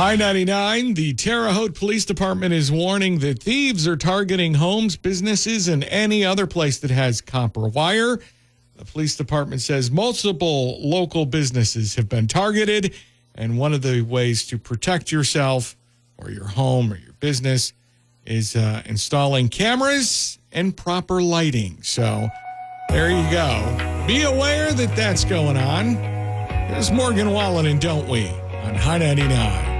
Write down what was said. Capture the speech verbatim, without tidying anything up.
High ninety-nine, the Terre Haute Police Department is warning that thieves are targeting homes, businesses, and any other place that has copper wire. The police department says multiple local businesses have been targeted, and one of the ways to protect yourself or your home or your business is uh, installing cameras and proper lighting. So there you go. Be aware that that's going on. Here's Morgan Wallen and Don't We on High ninety-nine.